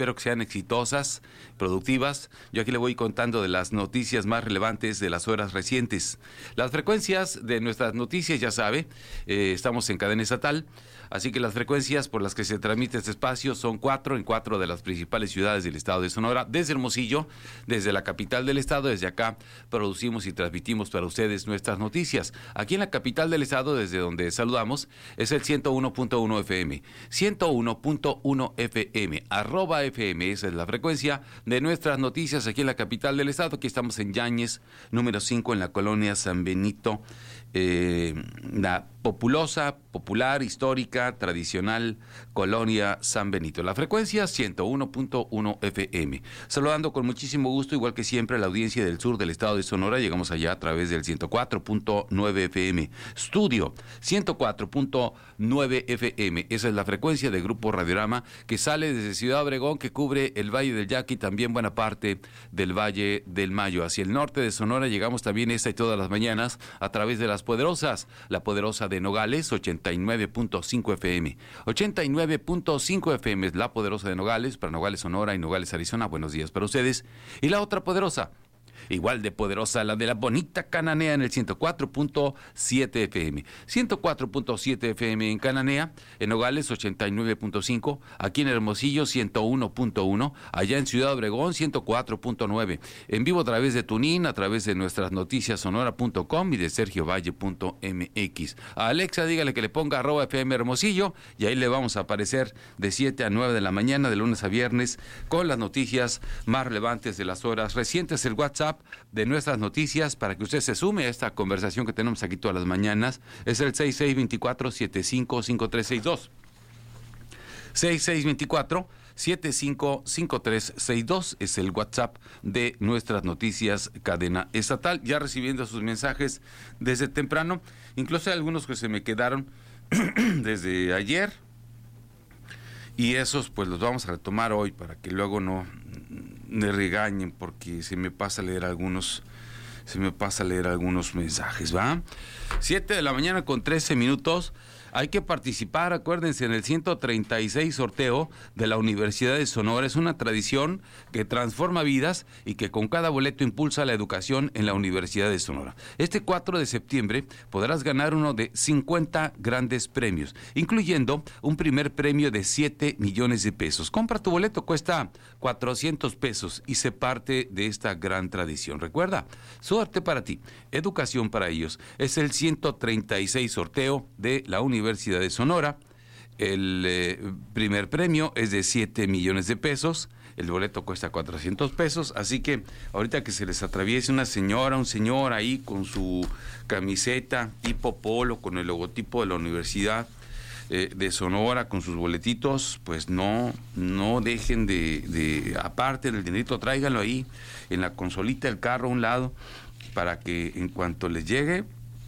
espero que sean exitosas, productivas. Yo aquí le voy contando de las noticias más relevantes de las horas recientes. Las frecuencias de nuestras noticias, ya sabe, estamos en cadena estatal, así que las frecuencias por las que se transmite este espacio son 4 en 4 de las principales ciudades del estado de Sonora, desde Hermosillo, desde la capital del estado. Desde acá producimos y transmitimos para ustedes nuestras noticias. Aquí en la capital del estado, desde donde saludamos, es el 101.1 FM, 101.1 FM, @FM, esa es la frecuencia de nuestras noticias aquí en la capital del estado. Aquí estamos en Yáñez, número 5, en la colonia San Benito, la populosa, popular, histórica, tradicional colonia San Benito. La frecuencia 101.1 FM. Saludando con muchísimo gusto, igual que siempre, a la audiencia del sur del estado de Sonora. Llegamos allá a través del 104.9 FM. Estudio 104.9 FM. Esa es la frecuencia del Grupo Radiorama, que sale desde Ciudad Obregón, que cubre el Valle del Yaqui, también buena parte del Valle del Mayo. Hacia el norte de Sonora llegamos también esta y todas las mañanas a través de las poderosas, la poderosa de Nogales, 89.5 FM. 89.5 FM es la poderosa de Nogales, para Nogales, Sonora y Nogales, Arizona. Buenos días para ustedes. Y la otra poderosa, igual de poderosa, la de la bonita Cananea, en el 104.7 FM. 104.7 FM en Cananea, en Nogales 89.5, aquí en Hermosillo 101.1, allá en Ciudad Obregón 104.9. En vivo a través de TuneIn, a través de nuestras noticias sonora.com y de sergiovalle.mx. A Alexa dígale que le ponga @FM Hermosillo y ahí le vamos a aparecer de 7 a 9 de la mañana, de lunes a viernes, con las noticias más relevantes de las horas recientes. El WhatsApp de nuestras noticias, para que usted se sume a esta conversación que tenemos aquí todas las mañanas, es el 6624-755362. 6624-755362 es el WhatsApp de nuestras noticias cadena estatal. Ya recibiendo sus mensajes desde temprano, incluso hay algunos que se me quedaron desde ayer, y esos pues los vamos a retomar hoy para que luego no me regañen, porque se me pasa a leer algunos mensajes, ¿va? 7 de la mañana con 13 minutos. Hay que participar, acuérdense, en el 136 sorteo de la Universidad de Sonora. Es una tradición que transforma vidas y que con cada boleto impulsa la educación en la Universidad de Sonora. Este 4 de septiembre podrás ganar uno de 50 grandes premios, incluyendo un primer premio de 7 millones de pesos. Compra tu boleto, cuesta 400 pesos y sé parte de esta gran tradición. Recuerda, suerte para ti, educación para ellos. Es el 136 sorteo de la Universidad de Sonora. El primer premio es de 7 millones de pesos. El boleto cuesta 400 pesos. Así que ahorita que se les atraviese una señora, un señor ahí con su camiseta tipo polo, con el logotipo de la Universidad de Sonora, con sus boletitos, pues no dejen de aparte del dinerito, tráiganlo ahí en la consolita del carro a un lado, para que en cuanto les llegue,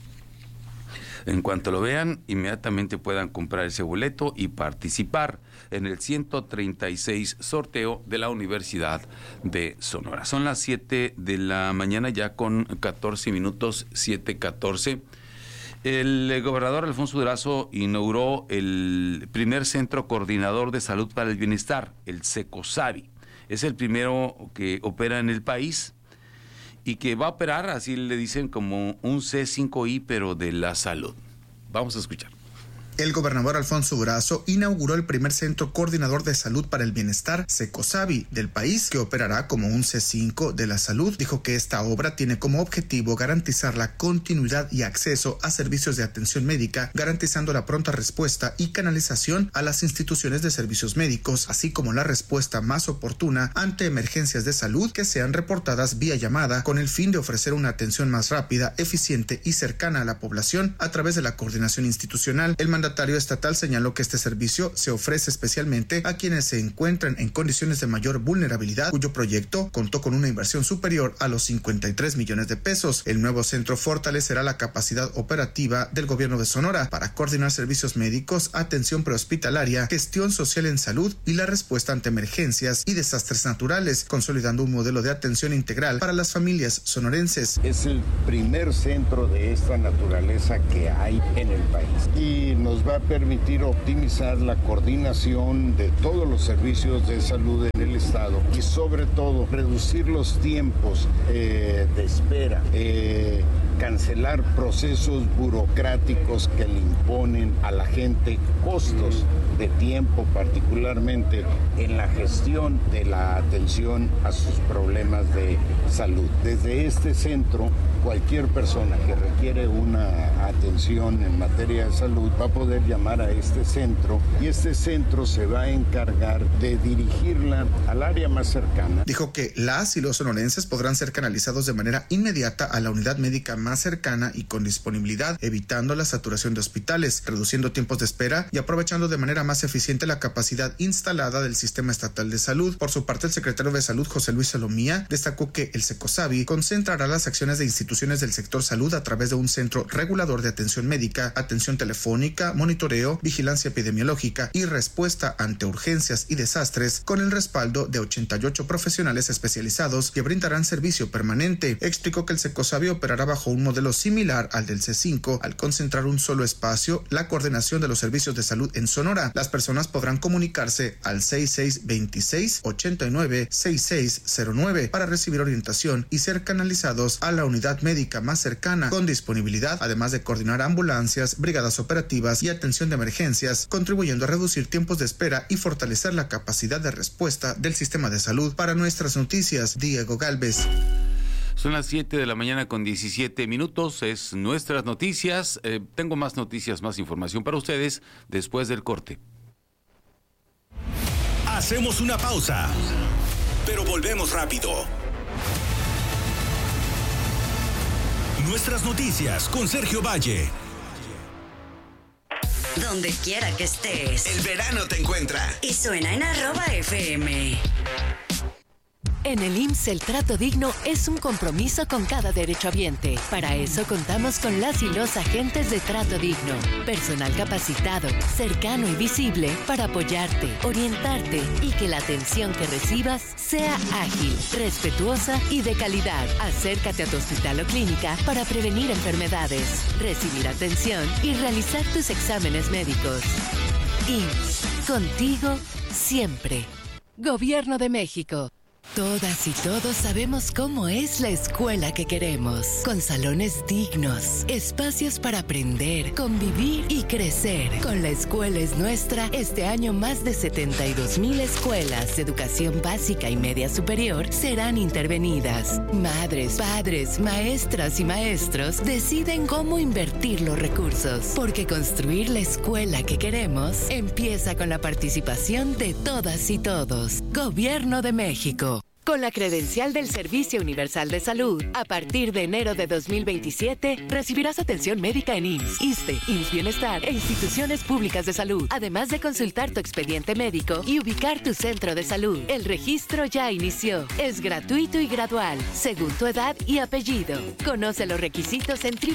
en cuanto lo vean, inmediatamente puedan comprar ese boleto y participar en el 136 sorteo de la Universidad de Sonora. Son las 7 de la mañana ya con 14 minutos, 7:14. El gobernador Alfonso Durazo inauguró el primer centro coordinador de salud para el bienestar, el CECOSABI. Es el primero que opera en el país y que va a operar, así le dicen, como un C5I, pero de la salud. Vamos a escuchar. El gobernador Alfonso Durazo inauguró el primer centro coordinador de salud para el bienestar, CECOSABI, del país, que operará como un C5 de la salud. Dijo que esta obra tiene como objetivo garantizar la continuidad y acceso a servicios de atención médica, garantizando la pronta respuesta y canalización a las instituciones de servicios médicos, así como la respuesta más oportuna ante emergencias de salud que sean reportadas vía llamada, con el fin de ofrecer una atención más rápida, eficiente y cercana a la población a través de la coordinación institucional. El mandatario estatal señaló que este servicio se ofrece especialmente a quienes se encuentran en condiciones de mayor vulnerabilidad, cuyo proyecto contó con una inversión superior a los 53 millones de pesos. El nuevo centro fortalecerá la capacidad operativa del gobierno de Sonora para coordinar servicios médicos, atención prehospitalaria, gestión social en salud y la respuesta ante emergencias y desastres naturales, consolidando un modelo de atención integral para las familias sonorenses. Es el primer centro de esta naturaleza que hay en el país y nos nos va a permitir optimizar la coordinación de todos los servicios de salud en el estado y sobre todo reducir los tiempos de espera, cancelar procesos burocráticos que le imponen a la gente costos de tiempo, particularmente en la gestión de la atención a sus problemas de salud. Desde este centro, cualquier persona que requiere una atención en materia de salud va a poder llamar a este centro y este centro se va a encargar de dirigirla al área más cercana. Dijo que las y los sonorenses podrán ser canalizados de manera inmediata a la unidad médica más cercana y con disponibilidad, evitando la saturación de hospitales, reduciendo tiempos de espera y aprovechando de manera más eficiente la capacidad instalada del Sistema Estatal de Salud. Por su parte, el secretario de Salud, José Luis Salomía, destacó que el Secosavi concentrará las acciones de instituciones del sector salud a través de un centro regulador de atención médica, atención telefónica, monitoreo, vigilancia epidemiológica y respuesta ante urgencias y desastres, con el respaldo de 88 profesionales especializados que brindarán servicio permanente. Explicó que el Secosavi operará bajo un modelo similar al del C5, al concentrar un solo espacio la coordinación de los servicios de salud en Sonora. Las personas podrán comunicarse al 6626-896609 para recibir orientación y ser canalizados a la unidad médica más cercana con disponibilidad, además de coordinar ambulancias, brigadas operativas y atención de emergencias, contribuyendo a reducir tiempos de espera y fortalecer la capacidad de respuesta del sistema de salud. Para Nuestras Noticias, Diego Galvez. Son las 7 de la mañana con 17 minutos, es Nuestras Noticias. Tengo más noticias, más información para ustedes después del corte. Hacemos una pausa, pero volvemos rápido. Nuestras Noticias con Sergio Valle. Donde quiera que estés, el verano te encuentra. Y suena en @FM. En el IMSS el trato digno es un compromiso con cada derechohabiente. Para eso contamos con las y los agentes de trato digno. Personal capacitado, cercano y visible para apoyarte, orientarte y que la atención que recibas sea ágil, respetuosa y de calidad. Acércate a tu hospital o clínica para prevenir enfermedades, recibir atención y realizar tus exámenes médicos. IMSS, contigo siempre. Gobierno de México. Todas y todos sabemos cómo es la escuela que queremos, con salones dignos, espacios para aprender, convivir y crecer. Con La Escuela es Nuestra, este año más de 72,000 escuelas de educación básica y media superior serán intervenidas. Madres, padres, maestras y maestros deciden cómo invertir los recursos, porque construir la escuela que queremos empieza con la participación de todas y todos. Gobierno de México. Con la credencial del Servicio Universal de Salud, a partir de enero de 2027, recibirás atención médica en IMSS, ISSSTE, IMSS Bienestar e instituciones públicas de salud, además de consultar tu expediente médico y ubicar tu centro de salud. El registro ya inició. Es gratuito y gradual, según tu edad y apellido. Conoce los requisitos en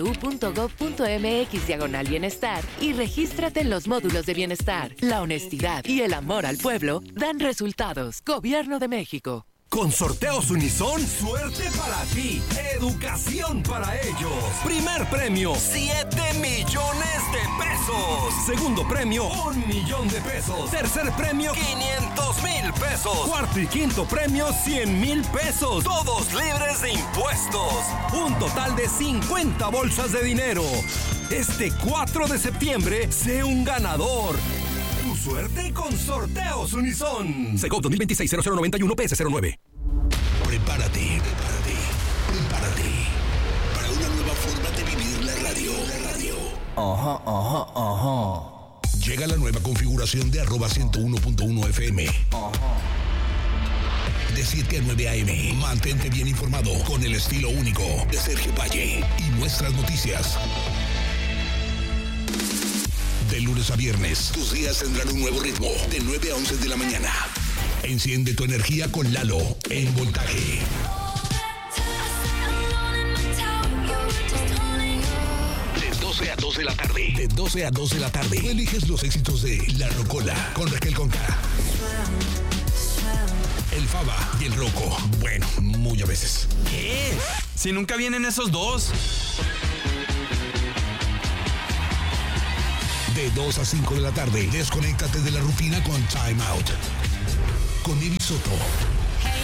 www.gov.mx/bienestar y regístrate en los módulos de bienestar. La honestidad y el amor al pueblo dan resultados. Gobierno de México. Con Sorteos Unison, suerte para ti, educación para ellos. Primer premio, 7 millones de pesos. Segundo premio, 1 millón de pesos. Tercer premio, 500,000 pesos. Cuarto y quinto premio, 100,000 pesos. Todos libres de impuestos. Un total de 50 bolsas de dinero. Este 4 de septiembre, sé un ganador. Tu suerte con Sorteos Unison. Segov 2026-0091 PS09. Prepárate para una nueva forma de vivir la radio. Llega la nueva configuración de @101.1 FM. De 7 a 9 AM. Mantente bien informado con el estilo único de Sergio Valle y Nuestras Noticias. De lunes a viernes, tus días tendrán un nuevo ritmo, de 9 a 11 de la mañana. Enciende tu energía con Lalo en Voltaje. De 12 a 2 de la tarde. De 12 a 2 de la tarde. Tú eliges los éxitos de La Rocola con Raquel Conca. El Faba y el Roco. Bueno, muy a veces. ¿Qué? Si nunca vienen esos dos. De 2 a 5 de la tarde, desconéctate de la rutina con Time Out. Con Evi Soto.